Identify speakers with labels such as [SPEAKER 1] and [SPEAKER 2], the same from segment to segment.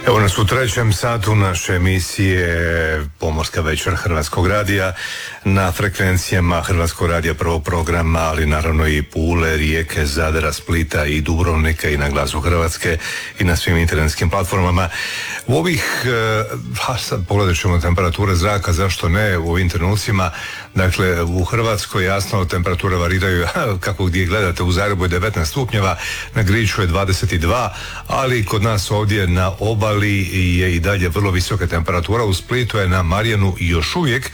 [SPEAKER 1] Evo nas u trećem satu naše emisije Pomorska večer Hrvatskog radija na frekvencijama Hrvatskog radija prvog programa, ali naravno i Pule, Rijeke, Zadra, Splita i Dubrovnika i na Glasu Hrvatske i na svim internetskim platformama. U ovih, sad pogledat ćemo temperature zraka, zašto ne, u ovim trenucima, dakle u Hrvatskoj jasno temperature variraju kako gdje gledate, u Zagrebu je 19 stupnjeva, na Griču je 22, ali kod nas ovdje na obali je i dalje vrlo visoka temperatura. U Splitu je na Marjanu još uvijek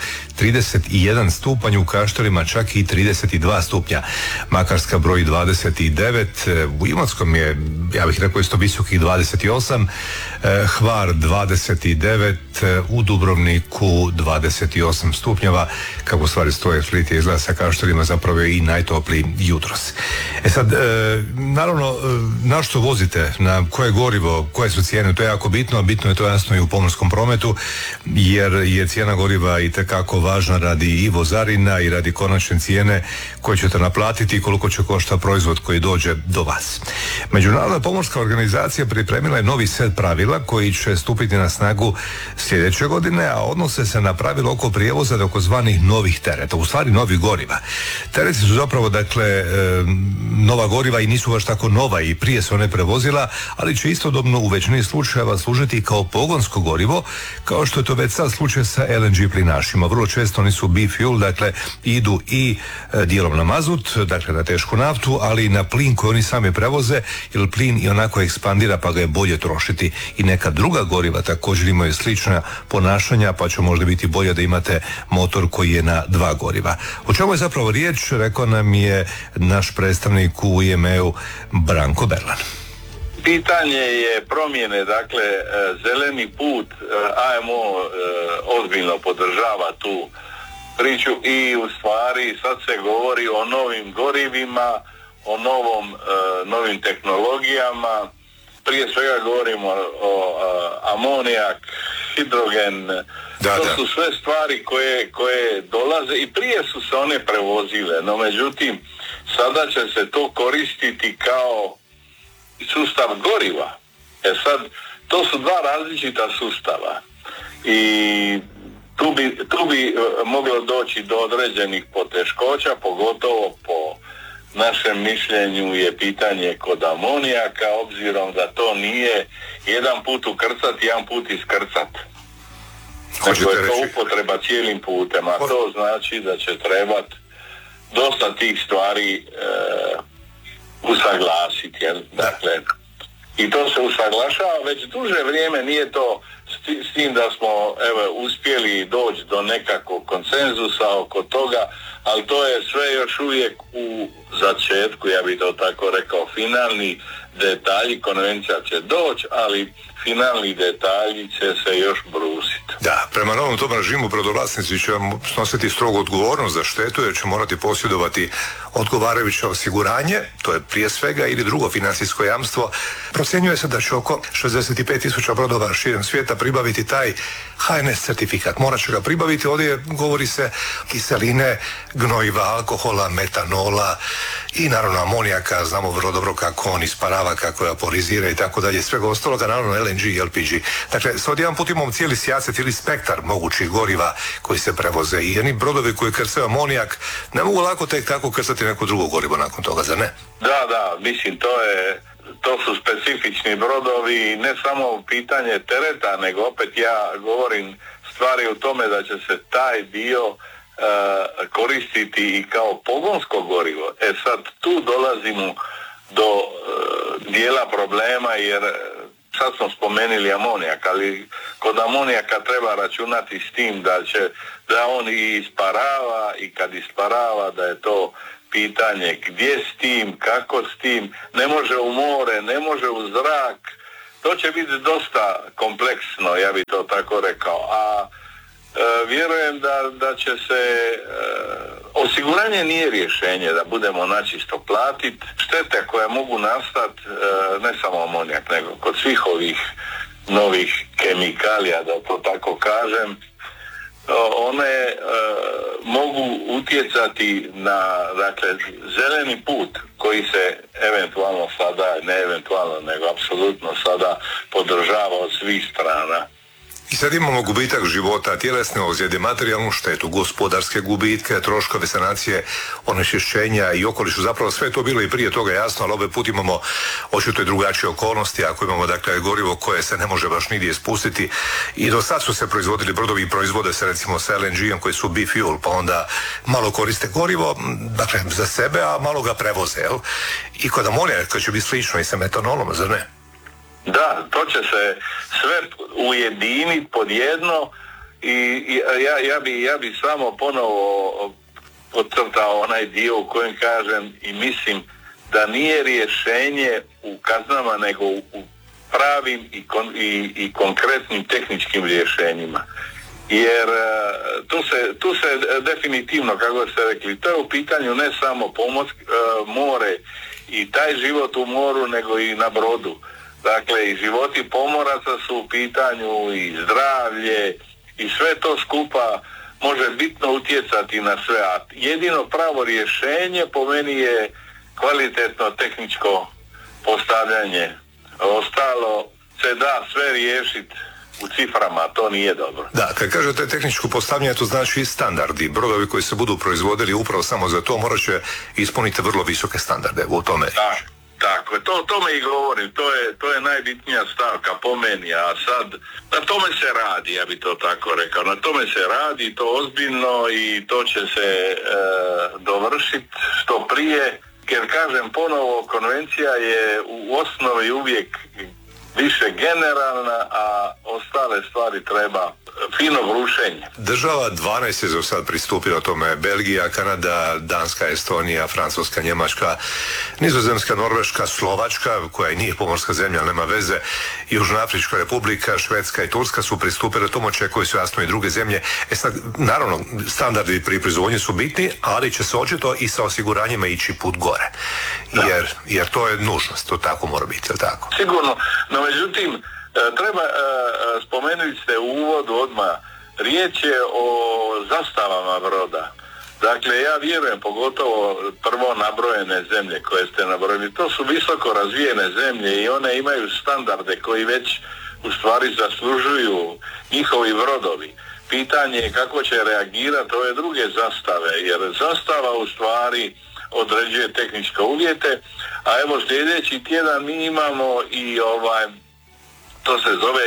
[SPEAKER 1] 31 stupanj, u Kaštelima čak i 32 stupnja. Makarska broji 29, u Imotskom je, ja bih rekao, isto visokih 28, Hvar 29, u Dubrovniku 28 stupnjeva. Kako stvari stoje, Split je izgleda sa Kaštelima zapravo i najtopliji jutros. Sad, naravno, na što vozite, na koje gorivo, koje su cijene, to je jako bitno, a bitno je to jasno i u pomorskom prometu, jer je cijena goriva itekako važna radi i vozarina i radi konačne cijene koje ćete naplatiti i koliko će košta proizvod koji dođe do vas. Međunarodna pomorska organizacija pripremila je novi set pravila koji će stupiti na snagu sljedeće godine, a odnose se na pravila oko prijevoza takozvanih novih tereta, u stvari novih goriva. Tereti su zapravo, dakle, nova goriva i nisu baš tako nova, i prije se one prevozila, ali će istodobno u većini slučajeva služiti kao pogonsko gorivo, kao što je to već sad slučaj sa LNG plinašima. Vrlo često oni su bi-fuel, dakle idu i dijelom na mazut, dakle na tešku naftu, ali i na plin koji oni sami prevoze, jer plin i onako ekspandira pa ga je bolje trošiti. I neka druga goriva također imaju slična ponašanja, pa će možda biti bolje da imate motor koji je na dva goriva. O čemu je zapravo riječ, rekao nam je naš predstavnik u IME-u Branko Berlan.
[SPEAKER 2] Pitanje je promjene, dakle, zeleni put, AMO ozbiljno podržava tu priču i u stvari sad se govori o novim gorivima, o novim tehnologijama. Prije svega govorimo o amonijak, hidrogen, to su sve stvari koje dolaze i prije su se one prevozile, no međutim sada će se to koristiti kao sustav goriva. Sad, to su dva različita sustava i tu bi moglo doći do određenih poteškoća, pogotovo po našem mišljenju je pitanje kod amonijaka, obzirom da to nije jedan put ukrcat, jedan put iskrcat. Nego je to upotreba cijelim putem, a to znači da će trebati dosta tih stvari usaglasiti, dakle, i to se usaglašava već duže vrijeme, nije to s tim da smo uspjeli doći do nekakvog konsenzusa oko toga, ali to je sve još uvijek u začetku, ja bih to tako rekao, finalni detalji, konvencija će doći, ali finalni detalji će se još brusiti.
[SPEAKER 1] Da, prema novom tom režimu brodovlasnici će snositi strogu odgovornost za štetu, jer će morati posjedovati odgovarajuće osiguranje, to je prije svega, ili drugo financijsko jamstvo. Procjenjuje se da će oko 65.000 brodova širom svijeta pribaviti taj HNS certifikat. Morat će ga pribaviti, ovdje govori se kiseline, gnojiva, alkohola, metanola i naravno amonijaka, znamo vrlo dobro kako on isparava, kako je aporizira i tako dalje, svega ostaloga, naravno LNG i LPG. Dakle, sad jedan put imamo cijeli sjacet ili spektar mogućih goriva koji se prevoze i jedni brodovi koji krcaju amonijak ne mogu lako tek tako krcati neko drugo gorivo nakon toga, zar ne?
[SPEAKER 2] Da, mislim, to su specifični brodovi, ne samo pitanje tereta, nego opet ja govorim stvari u tome da će se taj dio koristiti i kao pogonsko gorivo. Sad tu dolazimo do dijela problema, jer sad smo spomenuli amonijak, ali kod amonijaka treba računati s tim da on i isparava, i kad isparava da je to pitanje gdje s tim, kako s tim, ne može u more, ne može u zrak, to će biti dosta kompleksno, ja bih to tako rekao, a vjerujem da će se osiguranje nije rješenje da budemo načisto platiti štete koje mogu nastati, ne samo amonijak, nego kod svih ovih novih kemikalija, da to tako kažem, one mogu utjecati na, dakle, zeleni put koji se eventualno sada, ne eventualno, nego apsolutno sada podržava od svih strana.
[SPEAKER 1] I sad imamo gubitak života, tjelesne ozljede, materijalnu štetu, gospodarske gubitke, troškove sanacije, onečišćenja i okolišu. Zapravo sve je to bilo i prije toga jasno, ali ovaj put imamo očito i drugačije okolnosti. Ako imamo, dakle, gorivo koje se ne može baš nigdje spustiti, i do sad su se proizvodili brodovi i proizvode se recimo sa LNG-om koji su bi-fuel, pa onda malo koriste gorivo, dakle, za sebe, a malo ga prevoze, jel? I kod amonijaka će biti slično i sa metanolom, zar ne?
[SPEAKER 2] Da, to će se sve ujediniti pod jedno i ja bi samo ponovo podcrtao onaj dio u kojem kažem i mislim da nije rješenje u kaznama nego u pravim i konkretnim tehničkim rješenjima. Jer tu se definitivno, kako ste rekli, to je u pitanju ne samo more i taj život u moru, nego i na brodu. Dakle, i životi pomoraca su u pitanju, i zdravlje, i sve to skupa može bitno utjecati na sve. A jedino pravo rješenje po meni je kvalitetno tehničko postavljanje. Ostalo se da sve riješiti u ciframa, to nije dobro.
[SPEAKER 1] Da, kad kažete tehničko postavljanje, to znači i standardi. Brodovi koji se budu proizvodili upravo samo za to morat će ispuniti vrlo visoke standarde u tome.
[SPEAKER 2] Da. Tako je, to tome i govorim, to je najbitnija stavka po meni, a sad na tome se radi, ja bi to tako rekao, na tome se radi, to ozbiljno, i to će se dovršiti što prije, jer kažem ponovo, konvencija je u osnovi uvijek više generalna, a ostale stvari treba fino brušenje.
[SPEAKER 1] Država 12 je za sad pristupila tome: Belgija, Kanada, Danska, Estonija, Francuska, Njemačka, Nizozemska, Norveška, Slovačka, koja i nije pomorska zemlja, ali nema veze, Južnoafrička Republika, Švedska i Turska su pristupile tomu, očekuju su jasno i druge zemlje. Sad, naravno, standardi pri proizvodnji su bitni, ali će se očito i sa osiguranjima ići put gore. Jer to je nužnost, to tako mora biti, je li tako?
[SPEAKER 2] Sigurno, no međutim, treba spomenuti ste u uvodu odmah, riječ je o zastavama broda. Dakle, ja vjerujem, pogotovo prvo nabrojene zemlje koje ste nabrojili, to su visoko razvijene zemlje i one imaju standarde koji već u stvari zaslužuju njihovi brodovi. Pitanje je kako će reagirati ove druge zastave, jer zastava u stvari određuje tehničke uvjete, a evo sljedeći tjedan mi imamo i to se zove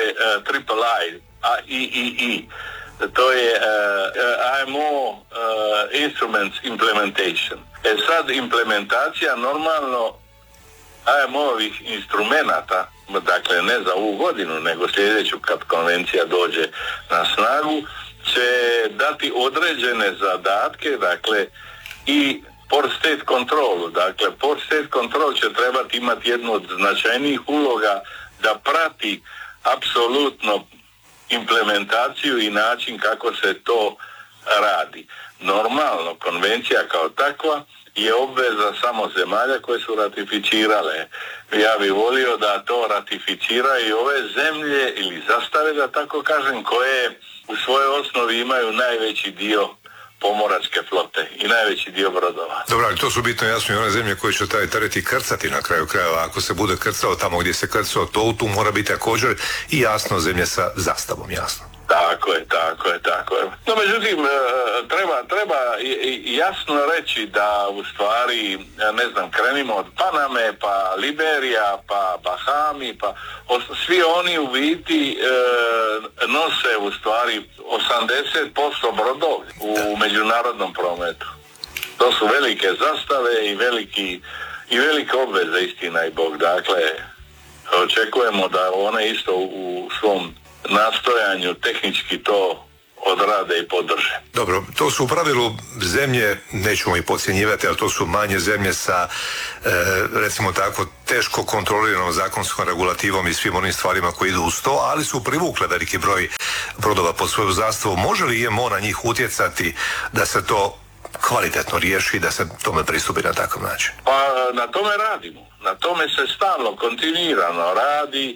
[SPEAKER 2] III, to je IMO Instruments Implementation. Sad implementacija normalno IMO-ovih instrumenata, dakle ne za ovu godinu, nego sljedeću kad konvencija dođe na snagu, će dati određene zadatke, dakle i Port State Control. Dakle, Port State Control će trebati imati jednu od značajnijih uloga da prati apsolutno implementaciju i način kako se to radi. Normalno, konvencija kao takva je obveza samo zemalja koje su ratificirale. Ja bih volio da to ratificiraju i ove zemlje ili zastave, da tako kažem, koje u svojoj osnovi imaju najveći dio pomoračke flote i najveći dio brodova.
[SPEAKER 1] Dobro, ali to su bitno jasno i one zemlje koje će taj teret i krcati na kraju krajeva. Ako se bude krcao tamo gdje se krcao, to tu mora biti također i jasno zemlje sa zastavom, jasno.
[SPEAKER 2] Tako je. No, međutim, treba jasno reći da u stvari, ne znam, krenimo od Paname, pa Liberija, pa Bahami, pa svi oni u biti nose u stvari 80% brodova u međunarodnom prometu. To su velike zastave i velike obveze, istina i Bog. Dakle, očekujemo da one isto u svom nastojanju tehnički to odrade i podrže.
[SPEAKER 1] Dobro, to su u pravilu zemlje, nećemo ih podcjenjivati, ali to su manje zemlje sa, recimo tako, teško kontroliranom zakonskom regulativom i svim onim stvarima koji idu uz to, ali su privukle veliki broj brodova pod svoju zastavu. Može li IMO na njih utjecati da se to kvalitetno riješi, da se tome pristupi na takav način?
[SPEAKER 2] Pa na tome radimo. Na tome se stalno, kontinuirano radi.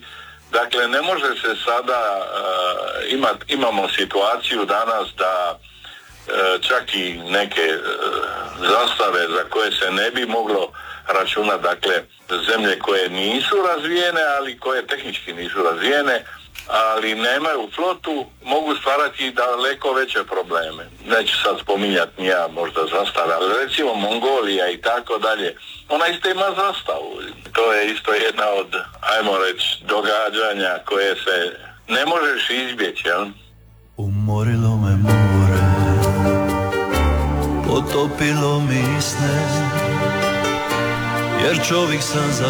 [SPEAKER 2] Dakle, ne može se sada imamo situaciju danas da čak i neke zastave za koje se ne bi moglo računati, dakle zemlje koje nisu razvijene, ali koje tehnički nisu razvijene, ali nemaju flotu, mogu stvarati daleko veće probleme. Neću sad spominjati ni ja možda zastave, ali recimo Mongolija i tako dalje, ona isto ima zastavu. To je isto jedna od, ajmo reći, događanja koje se ne možeš izbjeći, jel?
[SPEAKER 3] Umorilo me more, potopilo mi sne, jer čovjek sam za